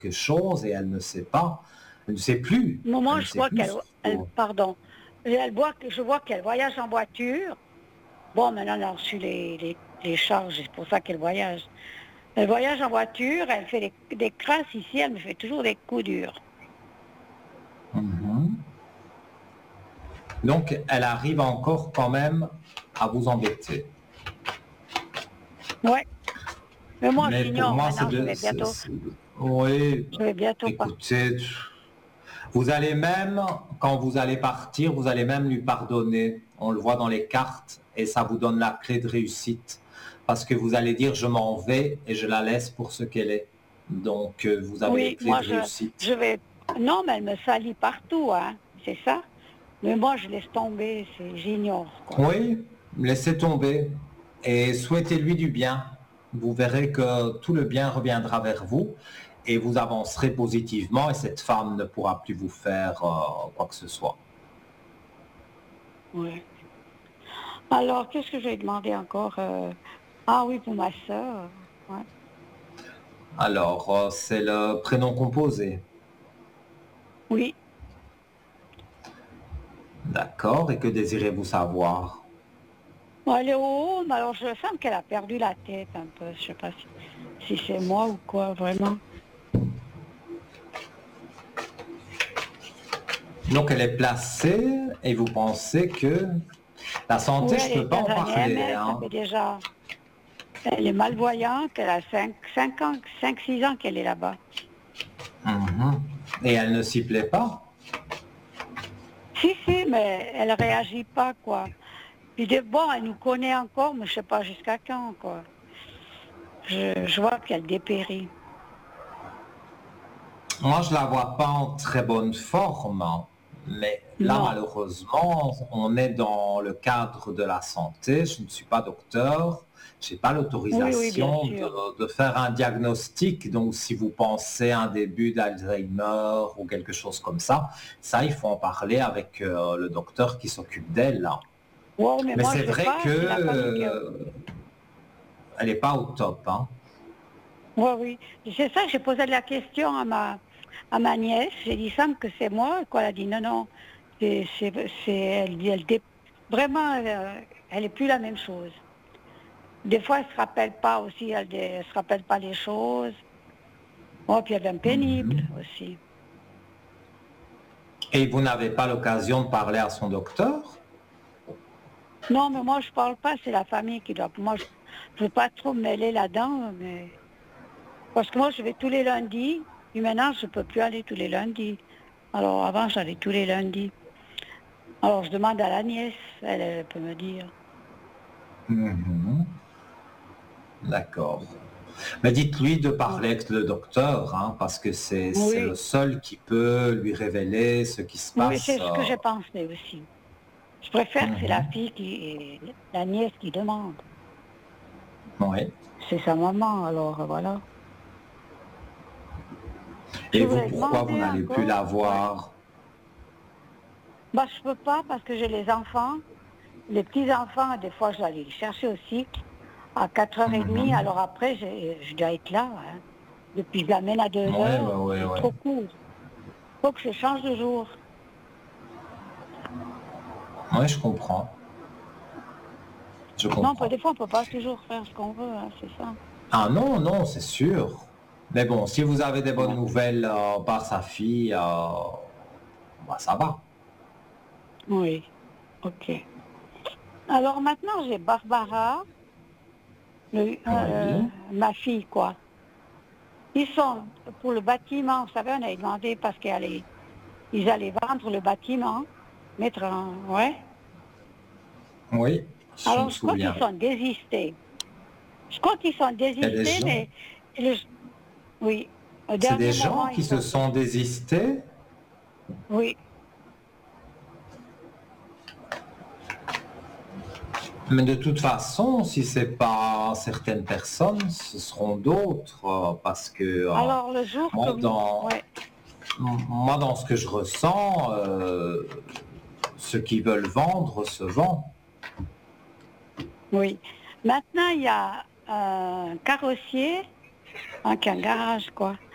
quelque chose et elle ne sait pas, elle ne sait plus, elle Moi, ne je sait vois plus qu'elle, surtout. pardon, je vois qu'elle voyage en voiture. Bon, maintenant, elle a reçu les charges, c'est pour ça qu'elle voyage. Elle voyage en voiture, elle fait des crasses ici, elle me fait toujours des coups durs. Mhm. Donc, elle arrive encore quand même à vous embêter. Ouais, mais moi, Mais pour j'ignore, moi, maintenant, oui, je vais bientôt pas. écoutez, vous allez même, quand vous allez partir, vous allez même lui pardonner. On le voit dans les cartes et ça vous donne la clé de réussite. Parce que vous allez dire, je m'en vais et je la laisse pour ce qu'elle est. Donc, vous avez les Oui, clés de réussite. je vais, non, mais elle me salit partout, hein, c'est ça. Mais moi, je laisse tomber, j'ignore, quoi. Oui, laissez tomber et souhaitez-lui du bien. Vous verrez que tout le bien reviendra vers vous et vous avancerez positivement et cette femme ne pourra plus vous faire quoi que ce soit. Ouais. Alors, qu'est-ce que je vais demander encore? Ah oui, pour ma sœur. Ouais. Alors, c'est le prénom composé. Oui. D'accord. Et que désirez-vous savoir? Bon, elle est au haut, mais alors je sens qu'elle a perdu la tête un peu. Je sais pas si c'est moi ou quoi, vraiment. Donc, elle est placée et vous pensez que la Oui, santé, je elle ne peux est pas dans en un parler, EMS, ça hein. fait déjà. Elle est malvoyante, elle a 6 ans qu'elle est là-bas. Mhm. Et elle ne s'y plaît pas? Si, mais elle réagit pas, quoi. Puis bon, elle nous connaît encore, mais je sais pas jusqu'à quand, quoi. Je vois qu'elle dépérit. Moi, je la vois pas en très bonne forme, hein. Mais là, Non. malheureusement, on est dans le cadre de la santé. Je ne suis pas docteur. Je n'ai pas Oui, oui, bien l'autorisation sûr. de faire un diagnostic. Donc, si vous pensez à un début d'Alzheimer ou quelque chose comme ça, il faut en parler avec le docteur qui s'occupe d'elle, hein. Ouais, mais Mais moi c'est je veux vrai pas, que c'est la famille qui a. elle n'est pas au top, hein. Ouais, oui. C'est ça, j'ai posé la question à ma nièce. J'ai dit, Sam, que c'est moi. Quoi, elle a dit, non, non. Elle dit, vraiment, elle est plus la même chose. Des fois, elle se rappelle pas aussi, elle se rappelle pas les choses. Oh, puis elle est pénible Mhm. aussi. Et vous n'avez pas l'occasion de parler à son docteur? Non, mais moi, je parle pas, c'est la famille qui doit. Moi, je veux pas trop me mêler là-dedans, mais. Parce que moi, je vais tous les lundis. Et maintenant, je peux plus aller tous les lundis. Alors, avant, j'allais tous les lundis. Alors, je demande à la nièce, elle peut me dire. Mhm. D'accord. Mais dites-lui de Ouais. parler avec le docteur, hein, parce que c'est le Oui, seul qui peut lui révéler ce qui se oui, passe. c'est ce que j'ai pensé aussi. Je préfère que c'est la Mhm. fille la nièce qui demande. Oui. C'est sa maman, alors voilà. Je Et vous, voulais pourquoi vous demander n'allez plus encore. la Ouais. voir? Bah, je peux pas parce que j'ai les enfants. Les petits-enfants, des fois, je dois aller les chercher aussi à 4h30. Mhm. Alors après, je dois être là, hein. Depuis, je l'amène à deux Oui, heures. oui, oui, C'est oui. trop court. Faut que je change de jour. Oui, je comprends. Je Non, comprends. des fois, on peut pas toujours faire ce qu'on veut, hein, c'est ça. Ah non, non, c'est sûr. Mais bon, si vous avez des bonnes Ouais. nouvelles par sa fille, bah, ça va. Oui, ok. Alors maintenant, j'ai Barbara, Oui. ma fille, quoi. Ils sont pour le bâtiment, vous savez, on avait demandé parce ils allaient vendre le bâtiment, mettre un. Ouais. Oui, je me Alors je crois qu'ils souviens. sont désistés. Je crois qu'ils sont Il y a des désistés, gens. mais le- oui, au C'est des dernier moment, gens ils qui se sont. sont désistés. Oui, Mais de toute façon, si c'est pas certaines personnes, ce seront d'autres, parce que alors le jour moi, comme. Ouais, moi, dans ce que je ressens, ceux qui veulent vendre se vendent. oui. Maintenant, il y a un carrossier, qui a un garage, quoi.